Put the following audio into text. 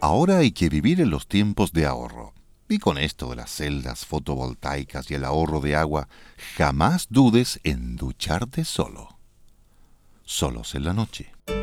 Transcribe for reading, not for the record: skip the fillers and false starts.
Ahora hay que vivir en los tiempos de ahorro. Y con esto de las celdas fotovoltaicas y el ahorro de agua, jamás dudes en ducharte solo. Solos en la noche.